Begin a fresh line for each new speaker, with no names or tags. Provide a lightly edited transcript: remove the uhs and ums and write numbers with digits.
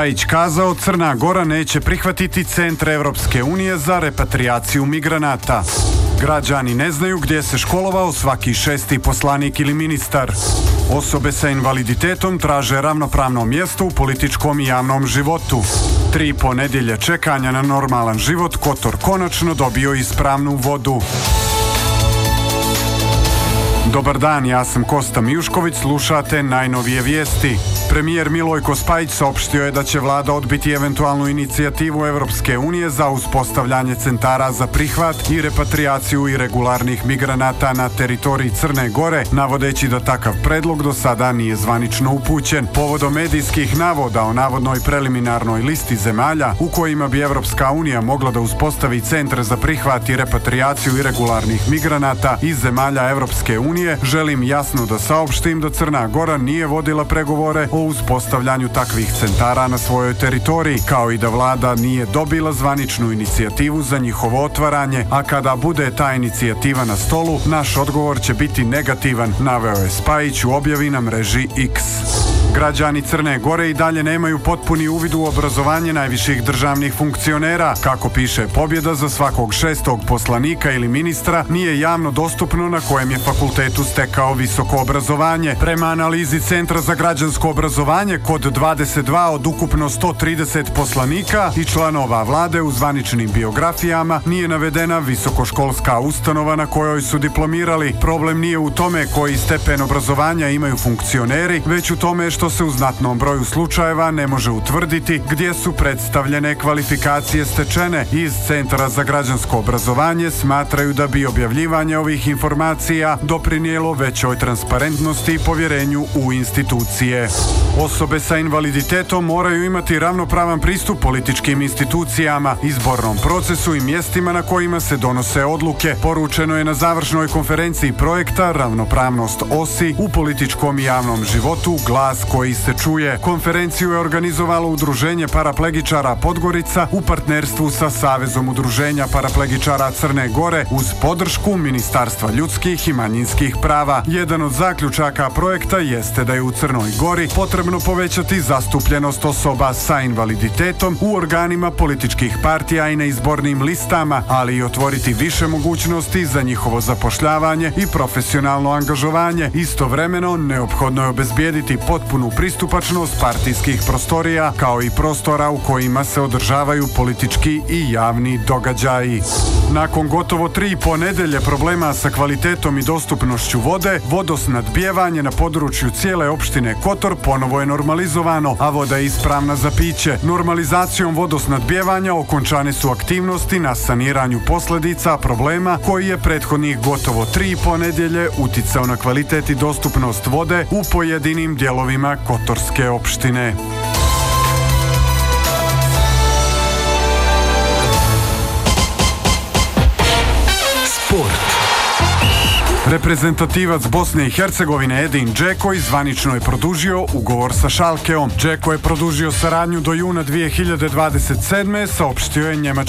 Spajić kazao, Crna Gora neće prihvatiti centre Europske unije za repatriaciju migranata. Građani ne znaju gdje se školovao svaki 6. poslanik ili ministar. Osobe sa invaliditetom traže ravnopravno mjesto u političkom i javnom životu. 3,5 nedjelje čekanja na normalan život, Kotor konačno dobio ispravnu vodu. Dobar dan, ja sam Kosta Mijušković, slušate najnovije vijesti. Premijer Milojko Spajić saopštio je da će vlada odbiti eventualnu inicijativu Europske unije za uspostavljanje centara za prihvat i repatriaciju irregularnih migranata na teritoriji Crne Gore, navodeći da takav predlog do sada nije zvanično upućen. Povodom medijskih navoda o navodnoj preliminarnoj listi zemalja u kojima bi Europska unija mogla da uspostavi centre za prihvat i repatriaciju irregularnih migranata iz zemalja Europske unije, želim jasno da saopštim da Crna Gora nije vodila pregovore o uspostavljanju takvih centara na svojoj teritoriji, kao i da vlada nije dobila zvaničnu inicijativu za njihovo otvaranje, a kada bude ta inicijativa na stolu, naš odgovor će biti negativan, naveo je Spajić u objavi na mreži X. Građani Crne Gore i dalje nemaju potpuni uvid u obrazovanje najviših državnih funkcionera. Kako piše Pobjeda, za svakog 6. poslanika ili ministra nije javno dostupno na kojem je fakultetu stekao visoko obrazovanje. Prema analizi Centra za građansko obrazovanje, kod 22 od ukupno 130 poslanika i članova vlade u zvaničnim biografijama nije navedena visokoškolska ustanova na kojoj su diplomirali. Problem nije u tome koji stepen obrazovanja imaju funkcioneri, već u tome što se u znatnom broju slučajeva ne može utvrditi gdje su predstavljene kvalifikacije stečene. Iz Centra za građansko obrazovanje smatraju da bi objavljivanje ovih informacija doprinijelo većoj transparentnosti i povjerenju u institucije. Osobe sa invaliditetom moraju imati ravnopravan pristup političkim institucijama, izbornom procesu i mjestima na kojima se donose odluke, poručeno je na završnoj konferenciji projekta Ravnopravnost OSI u političkom i javnom životu, glas koji se čuje. Konferenciju je organizovalo Udruženje paraplegičara Podgorica u partnerstvu sa Savezom udruženja paraplegičara Crne Gore uz podršku Ministarstva ljudskih i manjinskih prava. Jedan od zaključaka projekta jeste da je u Crnoj Gori potrebno povećati zastupljenost osoba sa invaliditetom u organima političkih partija i na izbornim listama, ali i otvoriti više mogućnosti za njihovo zapošljavanje i profesionalno angažovanje. Istovremeno, neophodno je obezbijediti potpunu pristupačnost partijskih prostorija, kao i prostora u kojima se održavaju politički i javni događaji. Nakon gotovo 3,5 nedelje problema sa kvalitetom i dostupnošću vode, vodosnadbijevanje na području cijele opštine Kotor ponovo je normalizovano, a voda je ispravna za piće. Normalizacijom vodosnadbijevanja okončane su aktivnosti na saniranju posljedica problema koji je prethodnih gotovo 3,5 nedelje uticao na kvalitet i dostupnost vode u pojedinim dijelovima Kotorske opštine.
Sport.
Reprezentativac Bosne i Hercegovine Edin Džeko zvanično je produžio ugovor sa Schalkeom. Džeko je produžio saradnju do juna 2027. saopštio je njemački